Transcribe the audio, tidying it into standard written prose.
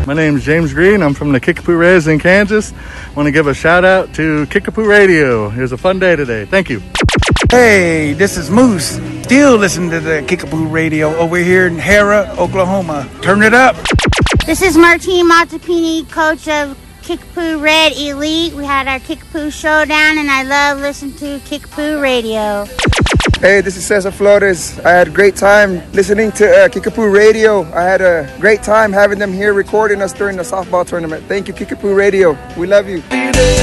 My name is James Green. I'm from the Kickapoo Reds in Kansas. Want to give a shout out to Kickapoo Radio. It was a fun day today. Thank you. Hey, this is Moose. Still listening to the Kickapoo Radio over here in Hera, Oklahoma. Turn it up. This is Martine Montepini, coach of Kickapoo Red Elite. We had our Kickapoo Showdown, and I love listening to Kickapoo Radio. Hey, this is Cesar Flores. I had a great time listening to Kickapoo Radio. I had a great time having them here recording us during the softball tournament. Thank you, Kickapoo Radio. We love you.